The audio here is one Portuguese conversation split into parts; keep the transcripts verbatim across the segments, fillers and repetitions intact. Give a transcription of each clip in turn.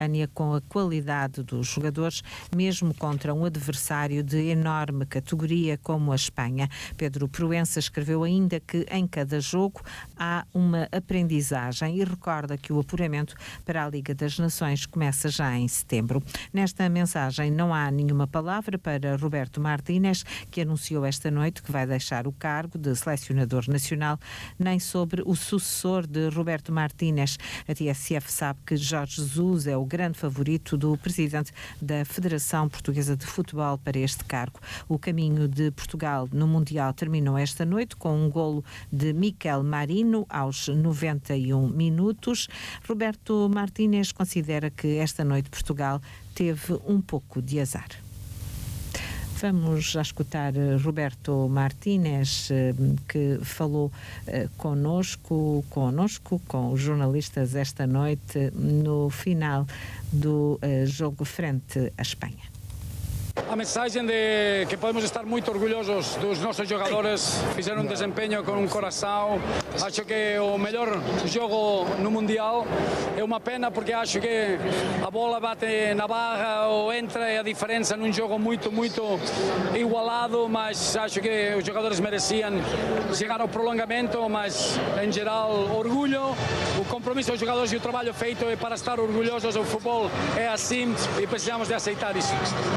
com a qualidade dos jogadores, mesmo contra um adversário de enorme categoria como a Espanha. Pedro Proença escreveu ainda que em cada jogo há uma aprendizagem e recorda que o apuramento para a Liga das Nações começa já em setembro. Nesta mensagem não há nenhuma palavra para Roberto Martínez, que anunciou esta noite que vai deixar o cargo de selecionador nacional, nem sobre o sucessor de Roberto Martínez. A T S F sabe que Jorge Jesus é o grande favorito do presidente da Federação Portuguesa de Futebol para este cargo. O caminho de Portugal no Mundial terminou esta noite com um golo de Mikel Marino aos noventa e um minutos. Roberto Martínez considera que esta noite Portugal teve um pouco de azar. Vamos já escutar Roberto Martínez, que falou conosco, conosco, com os jornalistas esta noite, no final do jogo frente à Espanha. A mensagem de que podemos estar muito orgulhosos dos nossos jogadores, fizeram um desempenho com um coração. Acho que o melhor jogo no Mundial. É uma pena porque acho que a bola bate na barra ou entra, e a diferença num jogo muito, muito igualado, mas acho que os jogadores mereciam chegar ao prolongamento, mas em geral orgulho, o compromisso dos jogadores e o trabalho feito é para estar orgulhosos. O futebol é assim e precisamos de aceitar isso.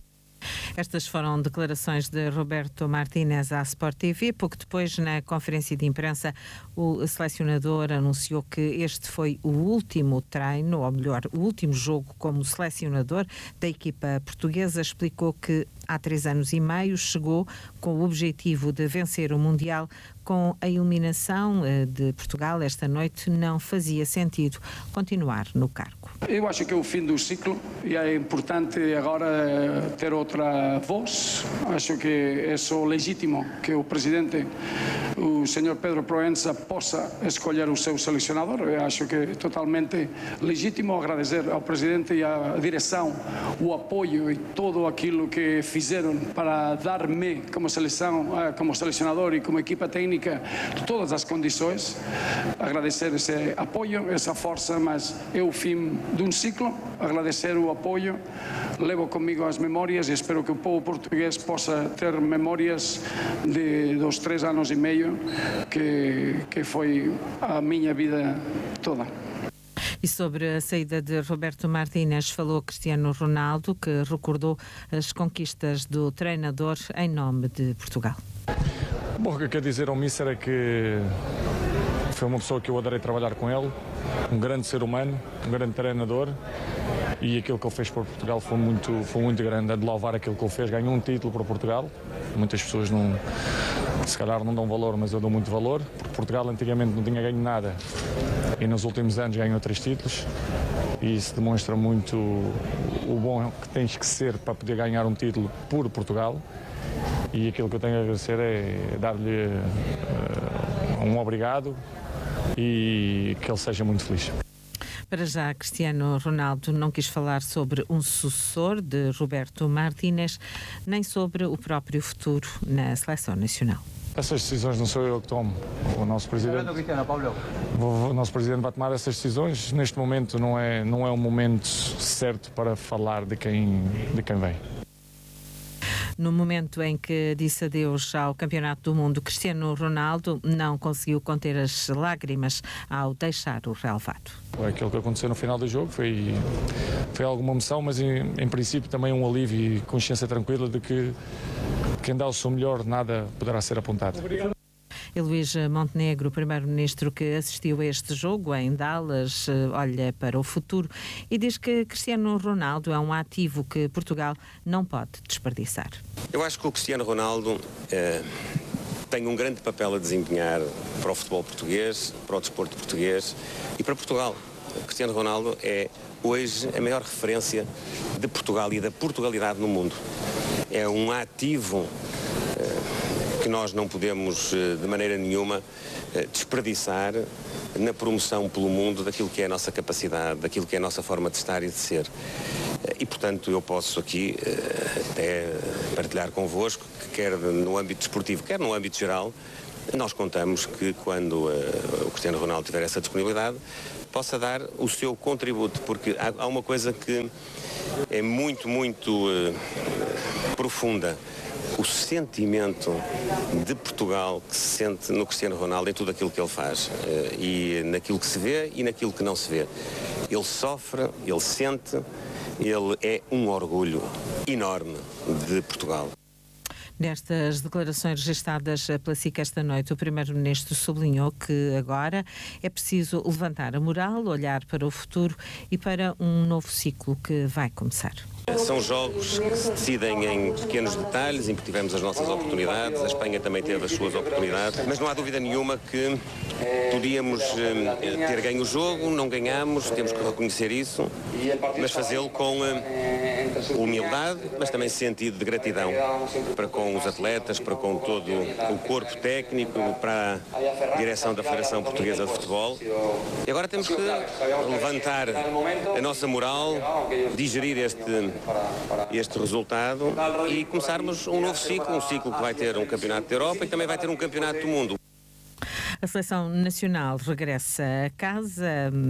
Estas foram declarações de Roberto Martínez à Sport T V. Pouco depois, na conferência de imprensa, o selecionador anunciou que este foi o último treino, ou melhor, o último jogo como selecionador da equipa portuguesa. Explicou que há três anos e meio chegou com o objetivo de vencer o Mundial. Com a eliminação de Portugal esta noite, não fazia sentido continuar no cargo. Eu acho que é o fim do ciclo e é importante agora ter outra voz. Acho que é só legítimo que o presidente, o senhor Pedro Proença, possa escolher o seu selecionador. Eu acho que é totalmente legítimo. Agradecer ao presidente e à direção o apoio e todo aquilo que fizeram para dar-me como seleção, como selecionador e como equipa técnica todas as condições. Agradecer esse apoio, essa força, mas é o fim de um ciclo. Agradecer o apoio, levo comigo as memórias e espero que o povo português possa ter memórias de, dos três anos e meio que, que foi a minha vida toda. E sobre a saída de Roberto Martínez falou Cristiano Ronaldo, que recordou as conquistas do treinador em nome de Portugal. Bom, o que eu quero dizer ao Mister é que foi uma pessoa que eu adorei trabalhar com ele, um grande ser humano, um grande treinador, e aquilo que ele fez por Portugal foi muito, foi muito grande. É de louvar aquilo que ele fez, ganhou um título para Portugal. Muitas pessoas não, se calhar não dão valor, mas eu dou muito valor, porque Portugal antigamente não tinha ganho nada e nos últimos anos ganhou três títulos, e isso demonstra muito o bom que tens que ser para poder ganhar um título por Portugal. E aquilo que eu tenho a agradecer é dar-lhe uh, um obrigado e que ele seja muito feliz. Para já, Cristiano Ronaldo não quis falar sobre um sucessor de Roberto Martínez, nem sobre o próprio futuro na seleção nacional. Essas decisões não sou eu que tomo. O nosso presidente, o nosso presidente vai tomar essas decisões. Neste momento não é, não é o momento certo para falar de quem, de quem vem. No momento em que disse adeus ao Campeonato do Mundo, Cristiano Ronaldo não conseguiu conter as lágrimas ao deixar o relvado. Aquilo que aconteceu no final do jogo foi, foi alguma emoção, mas em, em princípio também um alívio e consciência tranquila de que quem dá o seu melhor nada poderá ser apontado. Obrigado. E Luís Montenegro, primeiro-ministro que assistiu a este jogo em Dallas, olha para o futuro e diz que Cristiano Ronaldo é um ativo que Portugal não pode desperdiçar. Eu acho que o Cristiano Ronaldo eh, tem um grande papel a desempenhar para o futebol português, para o desporto português e para Portugal. O Cristiano Ronaldo é hoje a maior referência de Portugal e da Portugalidade no mundo. É um ativo eh, que nós não podemos, de maneira nenhuma, desperdiçar na promoção pelo mundo daquilo que é a nossa capacidade, daquilo que é a nossa forma de estar e de ser. E, portanto, eu posso aqui até partilhar convosco que quer no âmbito desportivo, quer no âmbito geral, nós contamos que quando uh, o Cristiano Ronaldo tiver essa disponibilidade, possa dar o seu contributo, porque há, há uma coisa que é muito, muito uh, profunda. O sentimento de Portugal que se sente no Cristiano Ronaldo em tudo aquilo que ele faz, uh, e naquilo que se vê e naquilo que não se vê. Ele sofre, ele sente, ele é um orgulho enorme de Portugal. Nestas declarações registadas pela S I C esta noite, o Primeiro-Ministro sublinhou que agora é preciso levantar a moral, olhar para o futuro e para um novo ciclo que vai começar. São jogos que se decidem em pequenos detalhes, em que tivemos as nossas oportunidades, a Espanha também teve as suas oportunidades, mas não há dúvida nenhuma que podíamos eh, ter ganho o jogo, não ganhamos, temos que reconhecer isso, mas fazê-lo com eh, humildade, mas também sentido de gratidão para com os atletas, para com todo o corpo técnico, para a direção da Federação Portuguesa de Futebol. E agora temos que levantar a nossa moral, digerir este este resultado e começarmos um novo ciclo, um ciclo que vai ter um campeonato da Europa e também vai ter um campeonato do mundo. A Seleção Nacional regressa a casa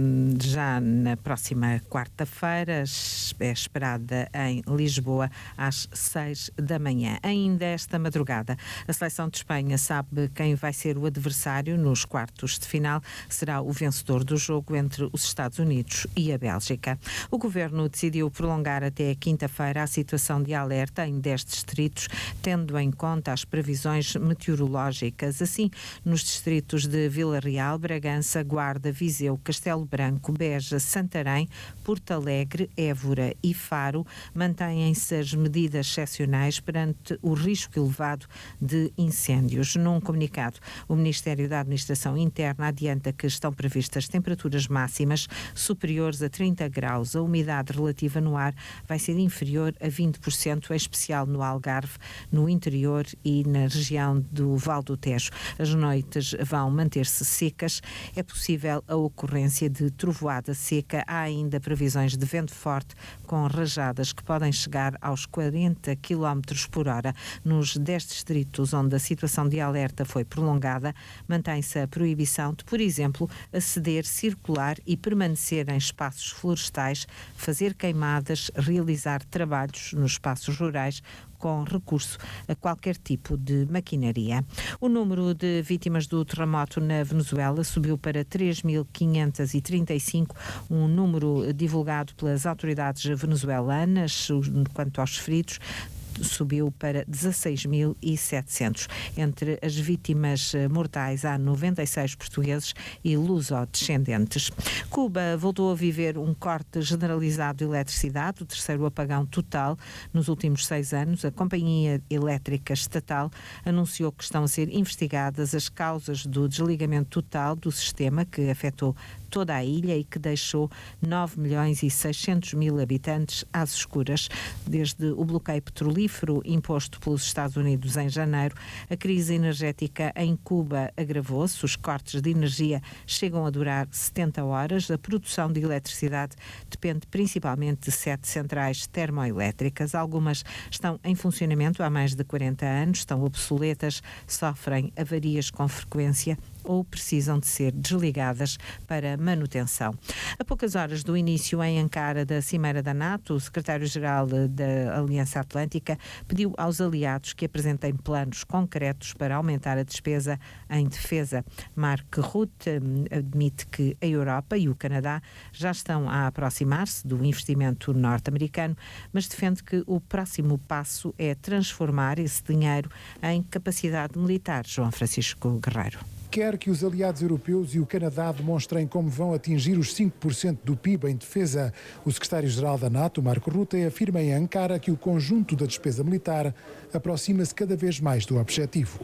já na próxima quarta-feira, é esperada em Lisboa às seis da manhã. Ainda esta madrugada, a Seleção de Espanha sabe quem vai ser o adversário nos quartos de final. Será o vencedor do jogo entre os Estados Unidos e a Bélgica. O Governo decidiu prolongar até quinta-feira a situação de alerta em dez distritos, tendo em conta as previsões meteorológicas. Assim, nos distritos de Vila Real, Bragança, Guarda, Viseu, Castelo Branco, Beja, Santarém, Porto Alegre, Évora e Faro, mantêm-se as medidas excepcionais perante o risco elevado de incêndios. Num comunicado, o Ministério da Administração Interna adianta que estão previstas temperaturas máximas superiores a trinta graus. A umidade relativa no ar vai ser inferior a vinte por cento, em especial no Algarve, no interior e na região do Val do Tejo. As noites vão manter-se secas. É possível a ocorrência de trovoada seca. Há ainda previsões de vento forte com rajadas que podem chegar aos quarenta quilómetros por hora. Nos dez distritos onde a situação de alerta foi prolongada, mantém-se a proibição de, por exemplo, aceder, circular e permanecer em espaços florestais, fazer queimadas, realizar trabalhos nos espaços rurais com recurso a qualquer tipo de maquinaria. O número de vítimas do terremoto na Venezuela subiu para três mil quinhentos e trinta e cinco, um número divulgado pelas autoridades venezuelanas. Quanto aos feridos, subiu para dezasseis mil e setecentos. Entre as vítimas mortais há noventa e seis portugueses e luso-descendentes. Cuba voltou a viver um corte generalizado de eletricidade, o terceiro apagão total nos últimos seis anos. A Companhia Elétrica Estatal anunciou que estão a ser investigadas as causas do desligamento total do sistema, que afetou toda a ilha e que deixou nove milhões e seiscentos mil habitantes às escuras. Desde o bloqueio petrolífero imposto pelos Estados Unidos em janeiro, a crise energética em Cuba agravou-se. Os cortes de energia chegam a durar setenta horas. A produção de eletricidade depende principalmente de sete centrais termoelétricas. Algumas estão em funcionamento há mais de quarenta anos, estão obsoletas, sofrem avarias com frequência ou precisam de ser desligadas para manutenção. A poucas horas do início em Ankara da Cimeira da NATO, o secretário-geral da Aliança Atlântica pediu aos aliados que apresentem planos concretos para aumentar a despesa em defesa. Mark Rutte admite que a Europa e o Canadá já estão a aproximar-se do investimento norte-americano, mas defende que o próximo passo é transformar esse dinheiro em capacidade militar. João Francisco Guerreiro. Quer que os aliados europeus e o Canadá demonstrem como vão atingir os cinco por cento do P I B em defesa. O secretário-geral da NATO, Mark Rutte, afirma em Ankara que o conjunto da despesa militar aproxima-se cada vez mais do objetivo.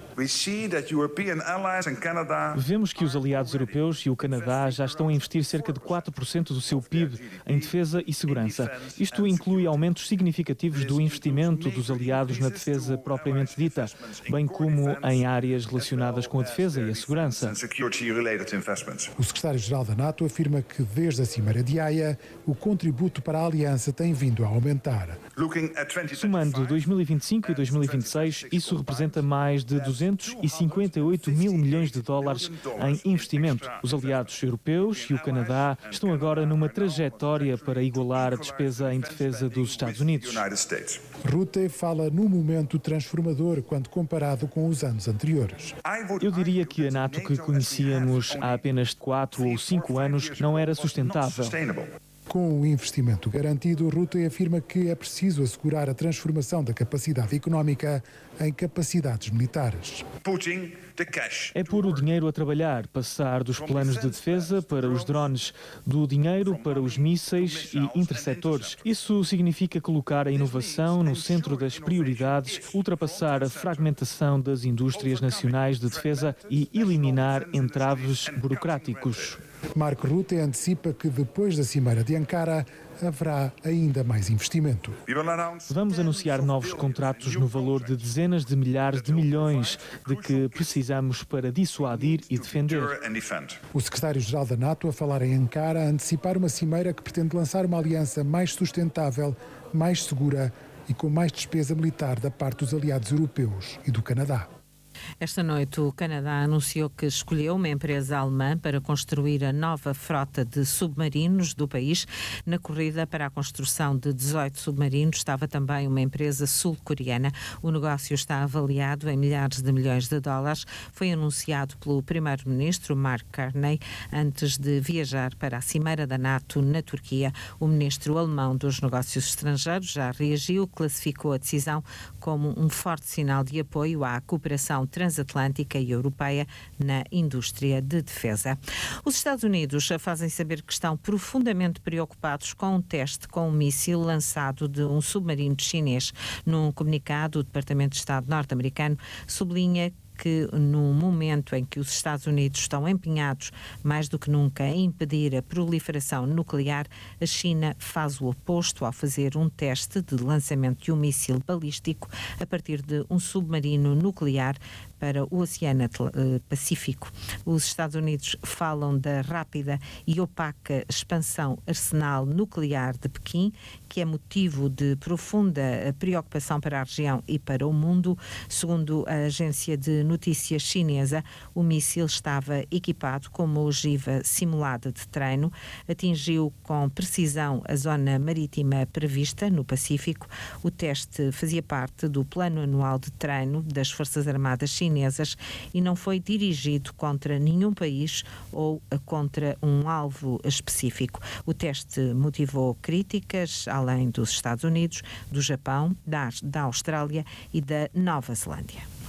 Vemos que os aliados europeus e o Canadá já estão a investir cerca de quatro por cento do seu P I B em defesa e segurança. Isto inclui aumentos significativos do investimento dos aliados na defesa propriamente dita, bem como em áreas relacionadas com a defesa e a segurança. segurança. O secretário-geral da NATO afirma que, desde a Cimeira de Haia, o contributo para a aliança tem vindo a aumentar. Somando dois mil e vinte e cinco e dois mil e vinte e seis, isso representa mais de duzentos e cinquenta e oito mil milhões de dólares em investimento. Os aliados europeus e o Canadá estão agora numa trajetória para igualar a despesa em defesa dos Estados Unidos. Rutte fala num momento transformador quando comparado com os anos anteriores. Eu diria que a NATO que conhecíamos há apenas quatro ou cinco anos não era sustentável. Com o investimento garantido, Rutte afirma que é preciso assegurar a transformação da capacidade económica em capacidades militares. É pôr o dinheiro a trabalhar, passar dos planos de defesa para os drones, do dinheiro para os mísseis e interceptores. Isso significa colocar a inovação no centro das prioridades, ultrapassar a fragmentação das indústrias nacionais de defesa e eliminar entraves burocráticos. Mark Rutte antecipa que depois da Cimeira de Ankara haverá ainda mais investimento. Vamos anunciar novos contratos no valor de dezenas de milhares de milhões de que precisamos para dissuadir e defender. O secretário-geral da NATO a falar em Ankara a antecipar uma cimeira que pretende lançar uma aliança mais sustentável, mais segura e com mais despesa militar da parte dos aliados europeus e do Canadá. Esta noite o Canadá anunciou que escolheu uma empresa alemã para construir a nova frota de submarinos do país. Na corrida para a construção de dezoito submarinos estava também uma empresa sul-coreana. O negócio está avaliado em milhares de milhões de dólares. Foi anunciado pelo primeiro-ministro Mark Carney antes de viajar para a Cimeira da NATO na Turquia. O ministro alemão dos Negócios Estrangeiros já reagiu, classificou a decisão como um forte sinal de apoio à cooperação transatlântica e europeia na indústria de defesa. Os Estados Unidos fazem saber que estão profundamente preocupados com um teste com um míssil lançado de um submarino chinês. Num comunicado, o Departamento de Estado norte-americano sublinha que no momento em que os Estados Unidos estão empenhados mais do que nunca em impedir a proliferação nuclear, a China faz o oposto ao fazer um teste de lançamento de um míssil balístico a partir de um submarino nuclear para o Oceano Pacífico. Os Estados Unidos falam da rápida e opaca expansão arsenal nuclear de Pequim, que é motivo de profunda preocupação para a região e para o mundo. Segundo a agência de notícias chinesa, o míssil estava equipado com uma ogiva simulada de treino, atingiu com precisão a zona marítima prevista no Pacífico. O teste fazia parte do plano anual de treino das Forças Armadas chinesas e não foi dirigido contra nenhum país ou contra um alvo específico. O teste motivou críticas, além dos Estados Unidos, do Japão, da, da Austrália e da Nova Zelândia.